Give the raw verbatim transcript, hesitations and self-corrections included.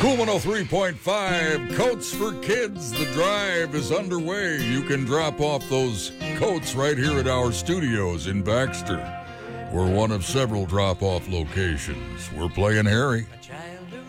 Cool one oh three point five, Coats for Kids. The drive is underway. You can drop off those coats right here at our studios in Baxter. We're one of several drop-off locations. We're playing Harry.